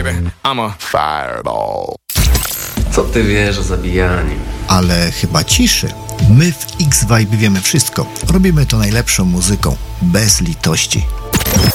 baby. I'm a fireball. Co ty wiesz o zabijaniu? Ale chyba ciszy. My w X-Vibe wiemy wszystko. Robimy to najlepszą muzyką, bez litości.